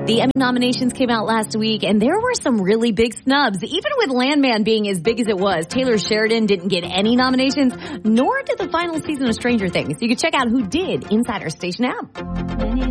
The Emmy nominations came out last week, and there were some really big snubs. Even with Landman being as big as it was, Taylor Sheridan didn't get any nominations, nor did the final season of Stranger Things. You can check out who did inside our station app.